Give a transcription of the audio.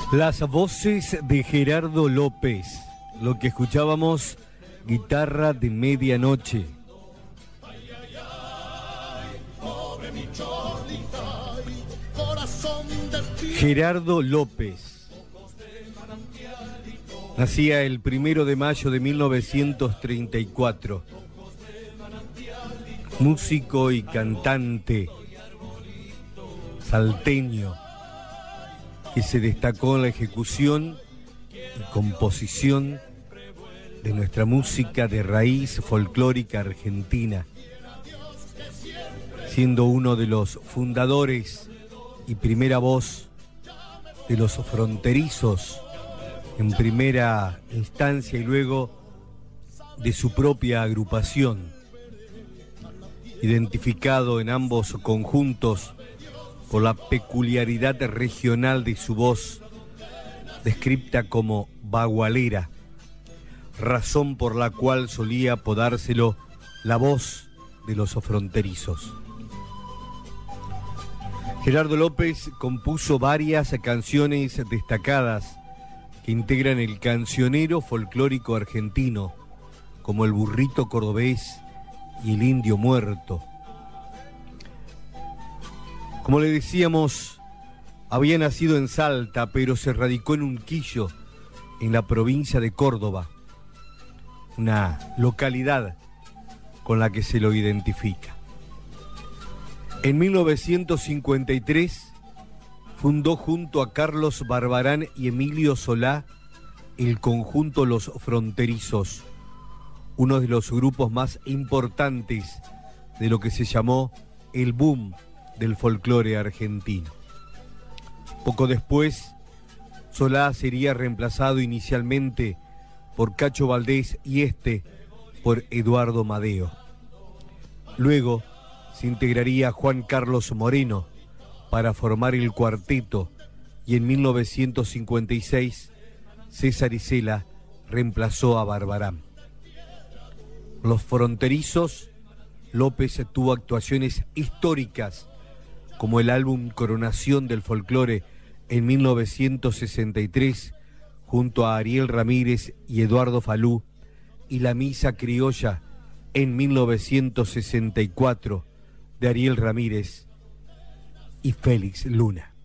Las voces de Gerardo López, lo que escuchábamos, Guitarra de Medianoche. Gerardo López nacía el 1 de mayo de 1934, músico y cantante salteño que se destacó en la ejecución y composición de nuestra música de raíz folclórica argentina, siendo uno de los fundadores y primera voz de los Fronterizos en primera instancia y luego de su propia agrupación, identificado en ambos conjuntos por la peculiaridad regional de su voz, descripta como bagualera, razón por la cual solía apodárselo la voz de los fronterizos. Gerardo López compuso varias canciones destacadas que integran el cancionero folclórico argentino, como El Burrito Cordobés y El Indio Muerto. Como le decíamos, había nacido en Salta, pero se radicó en Unquillo, en la provincia de Córdoba, una localidad con la que se lo identifica. En 1953 fundó junto a Carlos Barbarán y Emilio Solá el conjunto Los Fronterizos, uno de los grupos más importantes de lo que se llamó el boom del folclore argentino. Poco después, Solá sería reemplazado inicialmente por Cacho Valdés y por Eduardo Madeo. Luego se integraría Juan Carlos Moreno para formar el cuarteto y en 1956 César Isela reemplazó a Barbarán. Los Fronterizos, López tuvo actuaciones históricas como el álbum Coronación del Folclore en 1963 junto a Ariel Ramírez y Eduardo Falú, y La Misa Criolla en 1964 de Ariel Ramírez y Félix Luna.